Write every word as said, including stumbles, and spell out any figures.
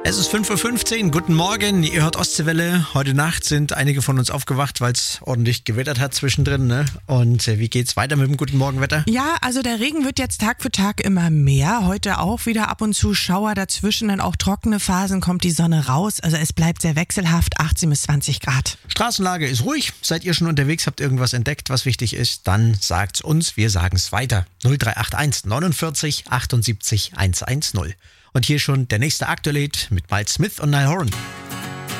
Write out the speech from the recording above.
Es ist fünf Uhr fünfzehn, guten Morgen, ihr hört Ostseewelle. Heute Nacht sind einige von uns aufgewacht, weil es ordentlich gewittert hat zwischendrin. Ne? Und äh, wie geht's weiter mit dem guten Morgenwetter? Ja, also der Regen wird jetzt Tag für Tag immer mehr. Heute auch wieder ab und zu Schauer dazwischen, dann auch trockene Phasen, kommt die Sonne raus. Also es bleibt sehr wechselhaft, achtzehn bis zwanzig Grad. Straßenlage ist ruhig. Seid ihr schon unterwegs, habt irgendwas entdeckt, was wichtig ist, dann sagt's uns, wir sagen's weiter. null drei acht eins neunundvierzig achtundsiebzig hundertzehn. Und hier schon der nächste Aktuell mit Miles Smith und Niall Horan.